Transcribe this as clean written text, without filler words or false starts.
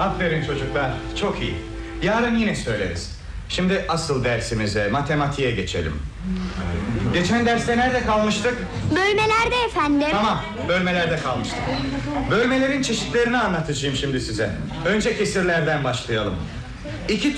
Aferin çocuklar, çok iyi. Yarın yine söyleriz. Şimdi asıl dersimize, matematiğe geçelim. Geçen derste nerede kalmıştık? Bölmelerde efendim. Tamam, bölmelerde kalmıştık. Bölmelerin çeşitlerini anlatacağım şimdi size. Önce kesirlerden başlayalım. İki